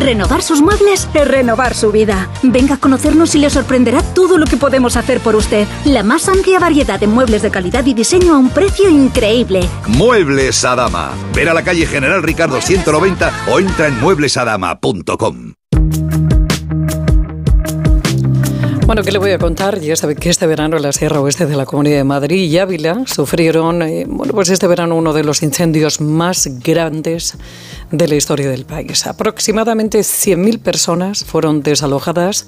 Renovar sus muebles es renovar su vida. Venga a conocernos y le sorprenderá todo lo que podemos hacer por usted. La más amplia variedad de muebles de calidad y diseño a un precio increíble. Muebles Adama. Ven a la calle General Ricardo 190 o entra en mueblesadama.com. Bueno, ¿qué le voy a contar? Ya sabe que este verano la Sierra Oeste de la Comunidad de Madrid y Ávila sufrieron, pues este verano uno de los incendios más grandes de la historia del país. Aproximadamente 100.000 personas fueron desalojadas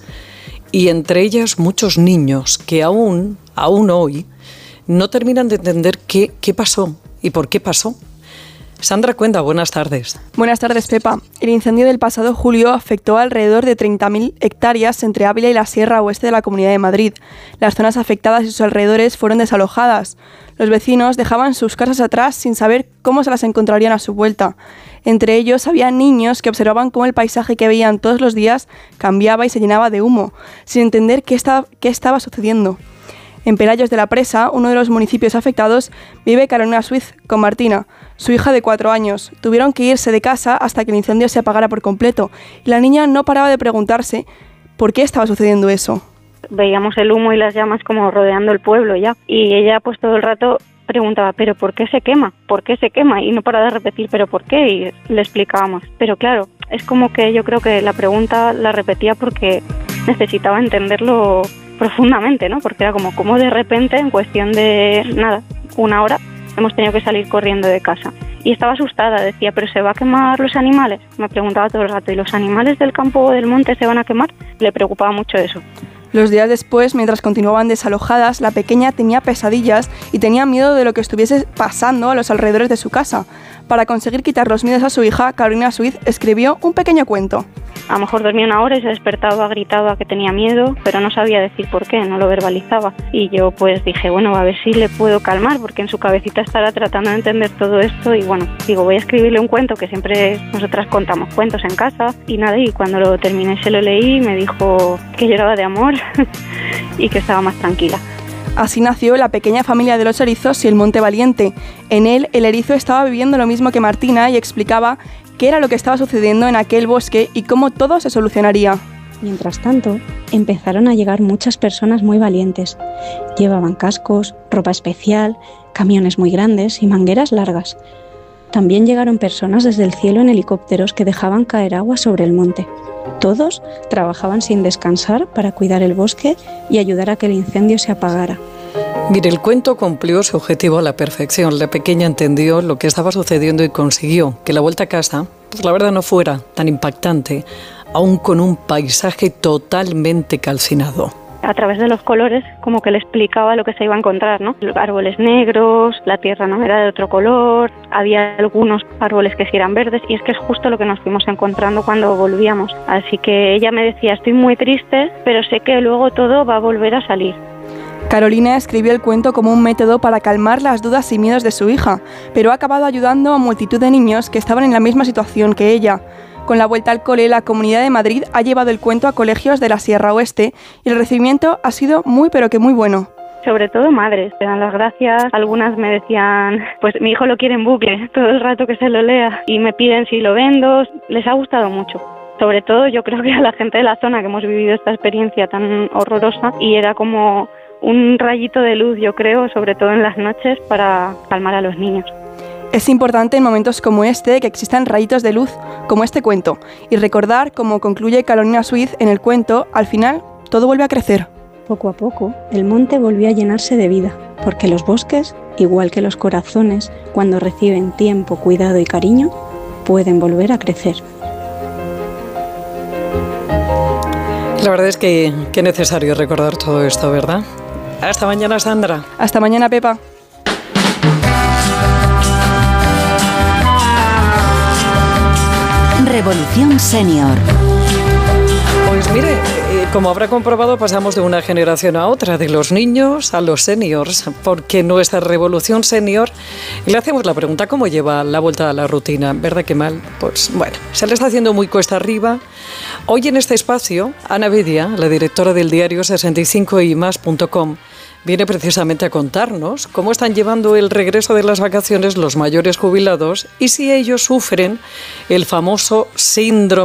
y entre ellas muchos niños que aún hoy no terminan de entender qué pasó y por qué pasó. Sandra Cuenda, buenas tardes. Buenas tardes, Pepa. El incendio del pasado julio afectó a alrededor de 30.000 hectáreas entre Ávila y la Sierra Oeste de la Comunidad de Madrid. Las zonas afectadas y sus alrededores fueron desalojadas. Los vecinos dejaban sus casas atrás sin saber cómo se las encontrarían a su vuelta. Entre ellos había niños que observaban cómo el paisaje que veían todos los días cambiaba y se llenaba de humo, sin entender qué estaba sucediendo. En Pelayos de la Presa, uno de los municipios afectados, vive Carolina Suiz con Martina, su hija de 4 años. Tuvieron que irse de casa hasta que el incendio se apagara por completo y la niña no paraba de preguntarse por qué estaba sucediendo eso. Veíamos el humo y las llamas como rodeando el pueblo ya y ella pues todo el rato preguntaba, ¿pero por qué se quema? ¿Por qué se quema? Y no paraba de repetir, ¿pero por qué? Y le explicábamos. Pero claro, es como que yo creo que la pregunta la repetía porque necesitaba entenderlo profundamente, ¿no? Porque era como de repente, en cuestión de nada, 1 hora, hemos tenido que salir corriendo de casa. Y estaba asustada, decía, ¿pero se va a quemar los animales? Me preguntaba todo el rato, ¿y los animales del campo o del monte se van a quemar? Le preocupaba mucho eso. Los días después, mientras continuaban desalojadas, la pequeña tenía pesadillas y tenía miedo de lo que estuviese pasando a los alrededores de su casa. Para conseguir quitar los miedos a su hija, Carolina Suiz escribió un pequeño cuento. A lo mejor dormía 1 hora y se despertaba, gritaba que tenía miedo, pero no sabía decir por qué, no lo verbalizaba. Y yo pues dije, bueno, a ver si le puedo calmar, porque en su cabecita estará tratando de entender todo esto. Y bueno, digo, voy a escribirle un cuento, que siempre nosotras contamos cuentos en casa. Y nada, y cuando lo terminé se lo leí, me dijo que lloraba de amor y que estaba más tranquila. Así nació La pequeña familia de los erizos y el monte valiente. En él, el erizo estaba viviendo lo mismo que Martina y explicaba qué era lo que estaba sucediendo en aquel bosque y cómo todo se solucionaría. Mientras tanto, empezaron a llegar muchas personas muy valientes. Llevaban cascos, ropa especial, camiones muy grandes y mangueras largas. También llegaron personas desde el cielo en helicópteros que dejaban caer agua sobre el monte. Todos trabajaban sin descansar para cuidar el bosque y ayudar a que el incendio se apagara. Mire, el cuento cumplió su objetivo a la perfección. La pequeña entendió lo que estaba sucediendo y consiguió que la vuelta a casa, pues la verdad no fuera tan impactante, aún con un paisaje totalmente calcinado. A través de los colores como que le explicaba lo que se iba a encontrar, ¿no? Los árboles negros, la tierra no era de otro color, había algunos árboles que sí eran verdes y es que es justo lo que nos fuimos encontrando cuando volvíamos. Así que ella me decía, estoy muy triste, pero sé que luego todo va a volver a salir. Carolina escribió el cuento como un método para calmar las dudas y miedos de su hija, pero ha acabado ayudando a multitud de niños que estaban en la misma situación que ella. Con la vuelta al cole, la Comunidad de Madrid ha llevado el cuento a colegios de la Sierra Oeste y el recibimiento ha sido muy pero que muy bueno. Sobre todo madres, te dan las gracias. Algunas me decían, pues mi hijo lo quiere en bucle, todo el rato que se lo lea. Y me piden si lo vendo, les ha gustado mucho. Sobre todo yo creo que a la gente de la zona que hemos vivido esta experiencia tan horrorosa y era como un rayito de luz, yo creo, sobre todo en las noches para calmar a los niños. Es importante en momentos como este que existan rayitos de luz, como este cuento, y recordar, como concluye Carolina Suiz en el cuento, al final todo vuelve a crecer. Poco a poco, el monte volvió a llenarse de vida, porque los bosques, igual que los corazones, cuando reciben tiempo, cuidado y cariño, pueden volver a crecer. La verdad es que es necesario recordar todo esto, ¿verdad? Hasta mañana, Sandra. Hasta mañana, Pepa. Revolución Senior. Pues mire, como habrá comprobado, pasamos de una generación a otra, de los niños a los seniors, porque nuestra revolución senior, le hacemos la pregunta, ¿cómo lleva la vuelta a la rutina? ¿Verdad que mal? Pues bueno, se le está haciendo muy cuesta arriba. Hoy en este espacio, Ana Bedia, la directora del diario 65ymas.com, viene precisamente a contarnos cómo están llevando el regreso de las vacaciones los mayores jubilados y si ellos sufren el famoso síndrome